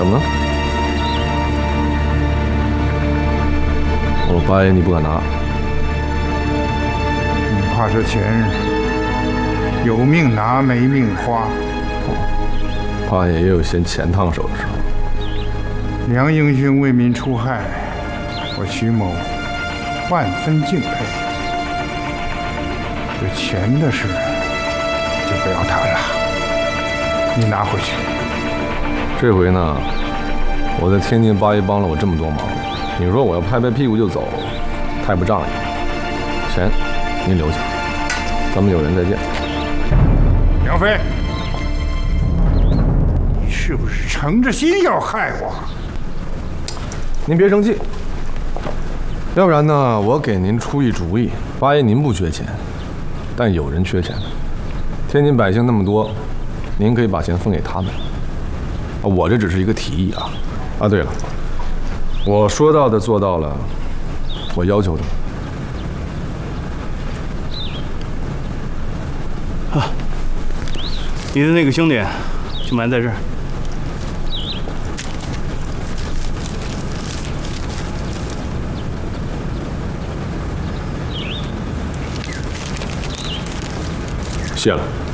呢？我8爷你不敢拿， 你怕这钱有命拿没命花。 八爷也有嫌钱烫手的时候。 梁英勋为民除害，我徐某万分敬佩。这钱的事就不要谈了，你拿回去。 这回呢，我在天津八爷帮了我这么多忙，你说我要拍拍屁股就走，太不仗义了。钱您留下，咱们有缘再见。 梁飞，你是不是诚着心要害我？ 您别生气，要不然呢，我给您出一主意。八爷您不缺钱，但有人缺钱。天津百姓那么多，您可以把钱分给他们。我这只是一个提议啊。对了，我说到的做到了，我要求的。 你的那个兄弟就埋在这儿。 谢了。